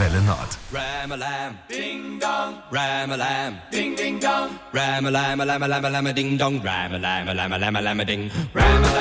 Welle Nord. Ram-a-lam, ding dong, ram-a-lam, ding ding dong, ram-a-lam-a-lam-a-lam-a-ding dong, ram-a-lam-a-lam-a-lam-a-ding, ram-a-lam.